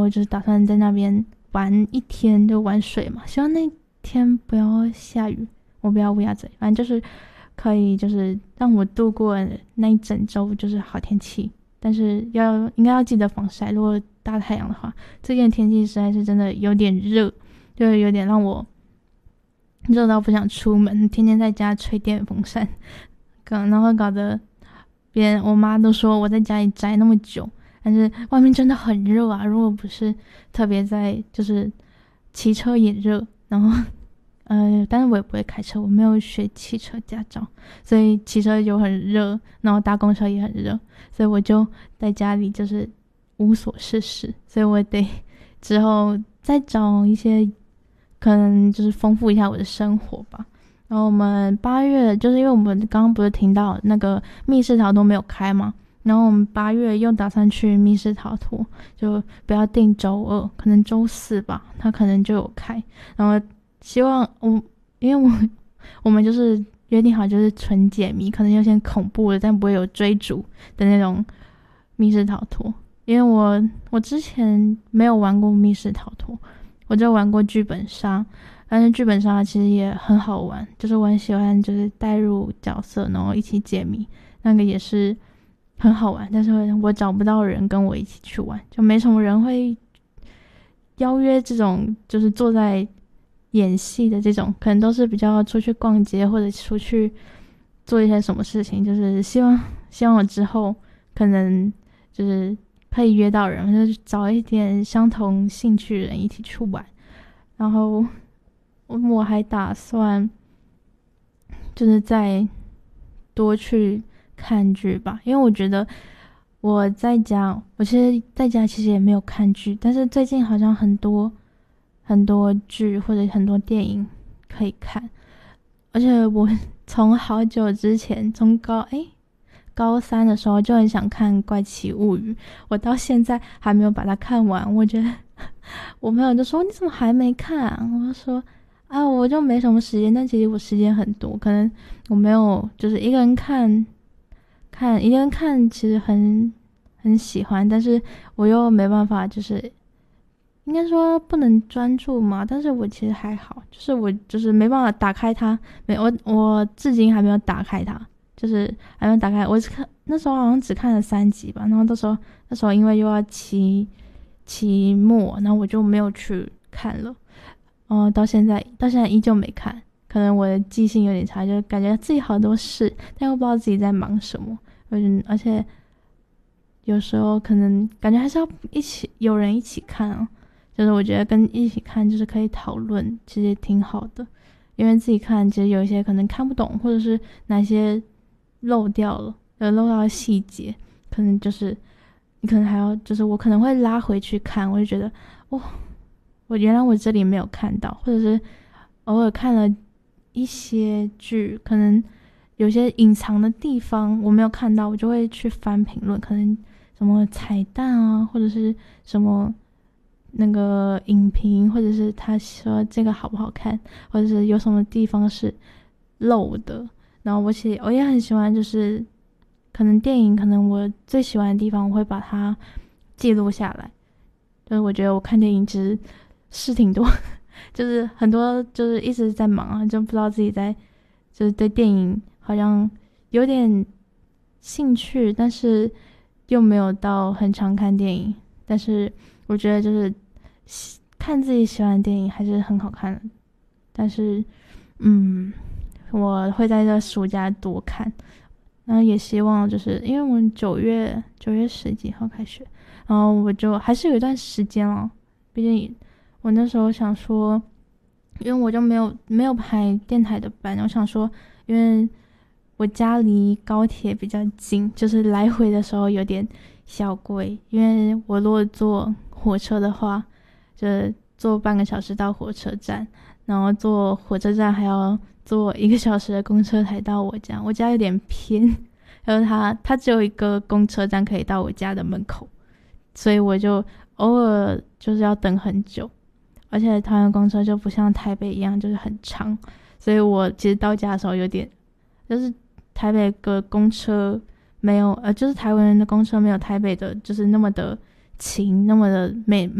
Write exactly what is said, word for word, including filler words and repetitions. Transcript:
后就是打算在那边玩一天，就玩水嘛，希望那天不要下雨，我不要乌鸦嘴，反正就是可以就是让我度过那一整周就是好天气，但是要应该要记得防晒，如果大太阳的话，最近的天气实在是真的有点热，就有点让我热到不想出门，天天在家吹电风扇，然后搞得别人我妈都说我在家里宅那么久，但是外面真的很热啊，如果不是特别在就是骑车也热，然后呃，但是我也不会开车，我没有学汽车驾照，所以骑车就很热，然后搭公车也很热，所以我就在家里就是无所事事，所以我得之后再找一些可能就是丰富一下我的生活吧。然后我们八月就是因为我们刚刚不是听到那个密室逃脱没有开嘛，然后我们八月又打算去密室逃脱，就不要定周二，可能周四吧，他可能就有开。然后希望我，因为我我们就是约定好就是纯解谜，可能有些恐怖的，但不会有追逐的那种密室逃脱。因为我我之前没有玩过密室逃脱，我就玩过剧本杀。但是剧本杀其实也很好玩，就是我很喜欢就是带入角色然后一起解谜，那个也是很好玩，但是我找不到人跟我一起去玩，就没什么人会邀约这种就是坐在演戏的这种，可能都是比较出去逛街或者出去做一些什么事情，就是希望希望我之后可能就是可以约到人，就是找一点相同兴趣的人一起去玩。然后我还打算就是再多去看剧吧，因为我觉得我在家我其实在家其实也没有看剧，但是最近好像很多很多剧或者很多电影可以看，而且我从好久之前从高诶高三的时候就很想看怪奇物语，我到现在还没有把它看完。我觉得我朋友就说你怎么还没看啊？我就说啊，我就没什么时间，但其实我时间很多，可能我没有就是一个人看看一个人看其实很很喜欢，但是我又没办法，就是应该说不能专注嘛，但是我其实还好，就是我就是没办法打开它，没我我至今还没有打开它，就是还没有打开。我只看那时候好像只看了三集吧，然后那时候那时候因为又要期期末，然后我就没有去看了。哦、呃，到现在到现在依旧没看，可能我的记性有点差，就感觉自己好多事，但又不知道自己在忙什么。嗯，而且有时候可能感觉还是要一起有人一起看啊，就是我觉得跟一起看就是可以讨论，其实挺好的。因为自己看其实有一些可能看不懂，或者是哪些漏掉了，有漏到的细节，可能就是你可能还要就是我可能会拉回去看，我就觉得哇。我原来我这里没有看到，或者是偶尔看了一些剧，可能有些隐藏的地方我没有看到，我就会去翻评论，可能什么彩蛋啊，或者是什么那个影评，或者是他说这个好不好看，或者是有什么地方是漏的。然后我其实我也很喜欢，就是可能电影，可能我最喜欢的地方，我会把它记录下来。就是我觉得我看电影其实事挺多，就是很多就是一直在忙啊，就不知道自己在就是对电影好像有点兴趣，但是又没有到很常看电影。但是我觉得就是看自己喜欢的电影还是很好看的。但是嗯，我会在这暑假多看，然后也希望就是因为我们九月九月十几号开学，然后我就还是有一段时间了，毕竟我那时候想说，因为我就没有没有排电台的班，我想说，因为我家离高铁比较近，就是来回的时候有点小贵，因为我如果坐火车的话，就坐半个小时到火车站，然后坐火车站还要坐一个小时的公车才到我家，我家有点偏，然后它它只有一个公车站可以到我家的门口，所以我就偶尔就是要等很久。而且台湾公车就不像台北一样就是很长，所以我其实到家的时候有点就是台北的公车没有呃，就是台湾人的公车没有台北的就是那么的勤，那么的每